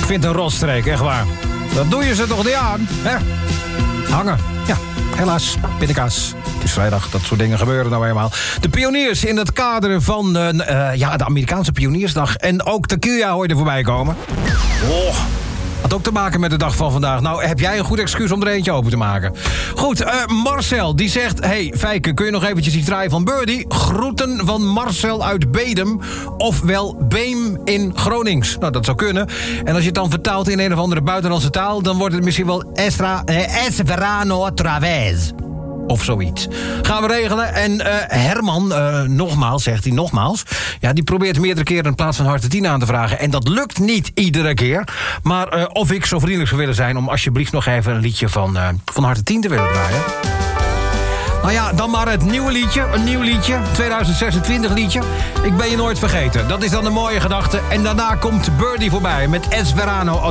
vind een rotstreek, echt waar. Dat doe je ze toch niet aan, hè? Hangen, ja, helaas, pindakaas. Het is vrijdag, dat soort dingen gebeuren nou eenmaal. De pioniers in het kader van de Amerikaanse Pioniersdag. En ook Tequila hoor je er voorbij komen. Oh, had ook te maken met de dag van vandaag. Nou, heb jij een goed excuus om er eentje open te maken? Goed, Marcel, die zegt... Hey, Fijke, kun je nog eventjes iets draaien van Birdie? Groeten van Marcel uit Bedum. Ofwel Beem in Gronings. Nou, dat zou kunnen. En als je het dan vertaalt in een of andere buitenlandse taal... dan wordt het misschien wel Es verano través. Of zoiets. Gaan we regelen. En Herman, nogmaals, zegt hij nogmaals... ja, die probeert meerdere keren in plaats van Harte 10 aan te vragen. En dat lukt niet iedere keer. Maar of ik zo vriendelijk zou willen zijn... om alsjeblieft nog even een liedje van Harte 10 te willen draaien. Nou ja, dan maar het nieuwe liedje. Een nieuw liedje. 2026 liedje. Ik ben je nooit vergeten. Dat is dan een mooie gedachte. En daarna komt Birdie voorbij met Es Verano